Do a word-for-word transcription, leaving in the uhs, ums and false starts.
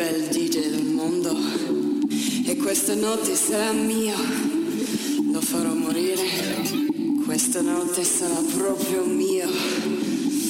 bel D J del mondo. E questa notte sarà mio, lo farò morire. Questa notte sarà proprio mio.